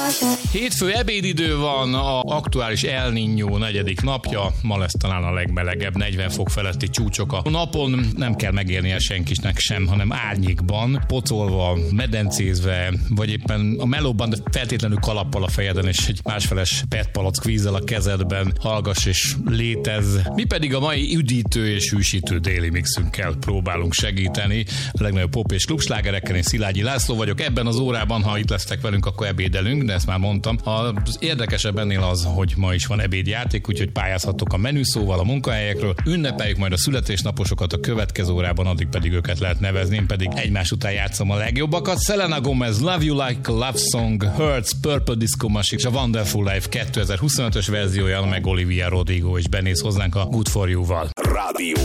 Hétfő ebédidő van, a aktuális El Niño 4. napja, ma lesz talán a legmelegebb, 40 fok feletti csúcsok. A napon nem kell megélnie senkisnek sem, hanem árnyékban, pocolva, medencézve, vagy éppen a melóban, de feltétlenül kalappal a fejeden, és egy másfeles petpalack vízzel a kezedben hallgass és létezz. Mi pedig a mai üdítő és hűsítő déli mixünkkel próbálunk segíteni. A legnagyobb pop és klubslágerekkel, én Szilágyi László vagyok. Ebben az órában, ha itt lesztek velünk, akkor ebédelünk, de ezt már mondtam. Az érdekesebb ennél az, hogy ma is van ebédjáték, úgyhogy pályázhatok a menüszóval a munkahelyekről. Ünnepeljük majd a születésnaposokat a következő órában, addig pedig őket lehet nevezni, én pedig egymás után játszom a legjobbakat. Selena Gomez, Love You Like a Love Song, Hurts, Purple Disco Machine és a Wonderful Life 2025-ös verziója, meg Olivia Rodrigo és benéz hozzánk a Good For You-val. Rádió